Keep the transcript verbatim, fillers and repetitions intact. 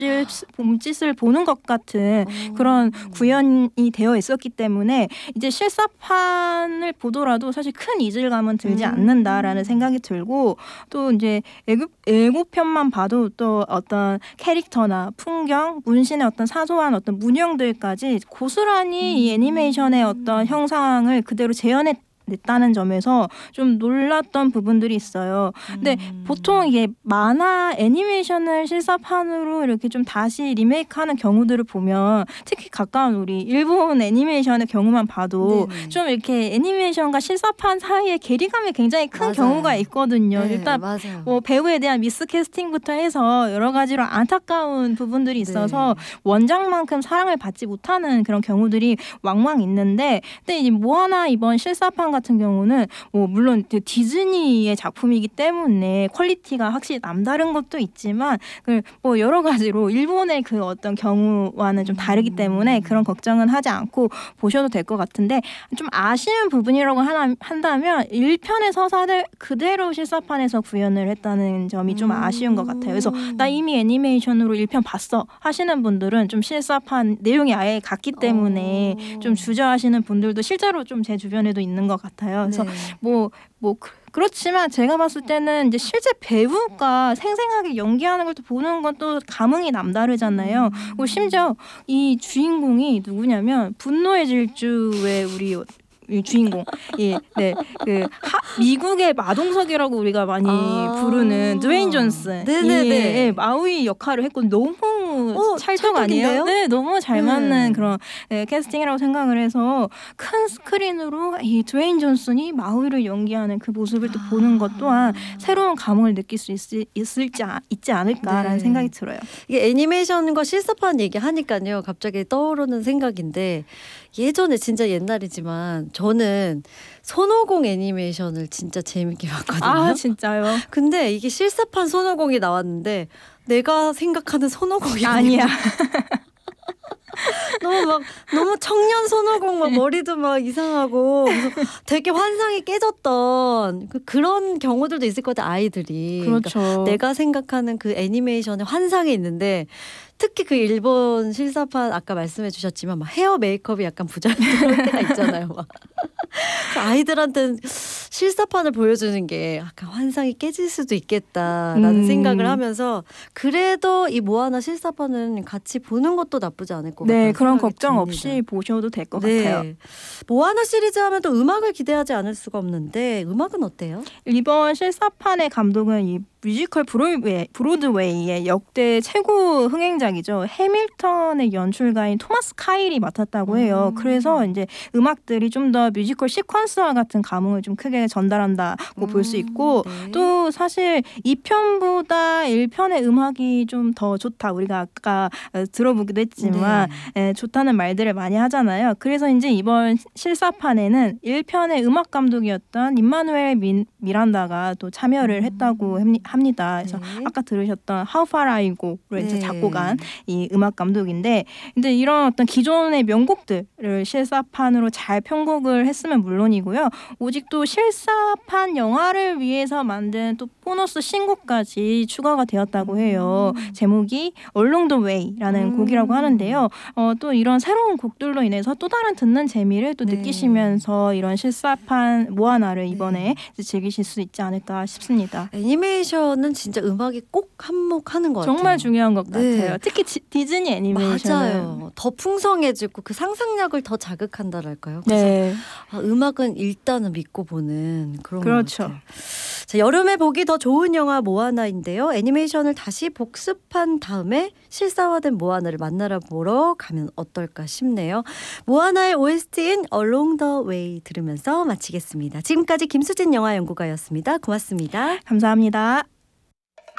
몸짓을 보는 것 같은 그런 구현이 되어 있었기 때문에 이제 실사판을 보더라도 사실 큰 이질감은 들지 않는다라는 생각이 들고, 또 이제 애국, 예고편만 봐도 또 어떤 캐릭터나 풍경, 문신의 어떤 사소한 어떤 문형들까지 고스란히 이 애니메이션의 어떤 형상을 그대로 재현했 냈다는 점에서 좀 놀랐던 부분들이 있어요. 근데 음. 보통 이게 만화 애니메이션을 실사판으로 이렇게 좀 다시 리메이크하는 경우들을 보면, 특히 가까운 우리 일본 애니메이션의 경우만 봐도 네네. 좀 이렇게 애니메이션과 실사판 사이에 괴리감이 굉장히 큰 맞아요. 경우가 있거든요. 네, 일단 맞아요. 뭐 배우에 대한 미스캐스팅부터 해서 여러 가지로 안타까운 부분들이 있어서 네. 원작만큼 사랑을 받지 못하는 그런 경우들이 왕왕 있는데, 근데 이 모아나 이번 실사판 같은 경우는 뭐 물론 디즈니의 작품이기 때문에 퀄리티가 확실히 남다른 것도 있지만 뭐 여러 가지로 일본의 그 어떤 경우와는 좀 다르기 때문에 그런 걱정은 하지 않고 보셔도 될 것 같은데, 좀 아쉬운 부분이라고 하나, 한다면 일 편의 서사를 그대로 실사판에서 구현을 했다는 점이 좀 아쉬운 것 같아요. 그래서 나 이미 애니메이션으로 일 편 봤어 하시는 분들은 좀 실사판 내용이 아예 같기 때문에 좀 주저하시는 분들도 실제로 좀 제 주변에도 있는 것 같아요. 그래서 네. 뭐, 뭐 그렇지만 제가 봤을 때는 이제 실제 배우가 생생하게 연기하는 걸 또 보는 건 또 감흥이 남다르잖아요. 그리고 심지어 이 주인공이 누구냐면 분노의 질주의 우리 이 주인공, 예, 네, 그 하, 미국의 마동석이라고 우리가 많이 아~ 부르는 드웨인 존슨, 네네네, 예, 예, 마우이 역할을 했고 너무 어, 찰떡 아니에요? 네, 너무 잘 맞는 음. 그런 네, 캐스팅이라고 생각을 해서 큰 스크린으로 이 드웨인 존슨이 마우이를 연기하는 그 모습을 또 보는 것 또한 새로운 감흥을 느낄 수 있, 있을지 있지 않을까라는 네. 생각이 들어요. 이게 애니메이션과 실사판 얘기하니까요, 갑자기 떠오르는 생각인데, 예전에 진짜 옛날이지만 저는 손오공 애니메이션을 진짜 재밌게 봤거든요. 아 진짜요? 근데 이게 실사판 손오공이 나왔는데 내가 생각하는 손오공이 아니야. 너무 막 너무 청년 손오공 막 머리도 막 이상하고 되게 환상이 깨졌던 그, 그런 경우들도 있을 것 같아, 아이들이. 그렇죠. 그러니까 내가 생각하는 그 애니메이션의 환상이 있는데, 특히 그 일본 실사판 아까 말씀해 주셨지만 막 헤어 메이크업이 약간 부자연스러울 때가 있잖아요. 막. 아이들한테는 실사판을 보여주는 게 약간 환상이 깨질 수도 있겠다라는 음. 생각을 하면서, 그래도 이 모아나 실사판은 같이 보는 것도 나쁘지 않을 것 같아요. 네, 그런 걱정 듭니다. 없이 보셔도 될 것 네. 같아요. 모아나 시리즈 하면 또 음악을 기대하지 않을 수가 없는데, 음악은 어때요? 이번 실사판의 감독은 이 뮤지컬 브로드웨이, 브로드웨이의 역대 최고 흥행작이죠. 해밀턴의 연출가인 토마스 카일이 맡았다고 해요. 음. 그래서 이제 음악들이 좀 더 뮤지컬 시퀀스와 같은 감흥을 좀 크게 전달한다고 음. 볼 수 있고 네. 또 사실 이 편보다 일 편의 음악이 좀 더 좋다. 우리가 아까 들어보기도 했지만 네. 에, 좋다는 말들을 많이 하잖아요. 그래서 이제 이번 실사판에는 일 편의 음악 감독이었던 임마누엘 미, 미란다가 또 참여를 했다고 음. 합니다. 그래서 네. 아까 들으셨던 How Far I Go를 네. 작곡한 이 음악 감독인데, 근데 이런 어떤 기존의 명곡들을 실사판으로 잘 편곡을 했으면 물론이고요. 오직 또 실사판 영화를 위해서 만든 또 보너스 신곡까지 추가가 되었다고 해요. 음. 제목이 Along the Way라는 음. 곡이라고 하는데요. 어, 또 이런 새로운 곡들로 인해서 또 다른 듣는 재미를 또 네. 느끼시면서 이런 실사판 모아나를 이번에 네. 즐기실 수 있지 않을까 싶습니다. 애니메이션은 진짜 음악이 꼭 한몫하는 것 같아요. 정말 중요한 것 네. 같아요. 특히 지, 디즈니 애니메이션은. 맞아요. 더 풍성해지고 그 상상력을 더 자극한다랄까요. 네. 아, 음악은 일단은 믿고 보는 그런 그렇죠. 것 같아요. 자, 여름에 보기 더 좋은 영화 모아나인데요. 애니메이션을 다시 복습한 다음에 실사화된 모아나를 만나러 보러 가면 어떨까 싶네요. 모아나의 오에스티인 Along the Way 들으면서 마치겠습니다. 지금까지 김수진 영화연구가였습니다. 고맙습니다. 감사합니다.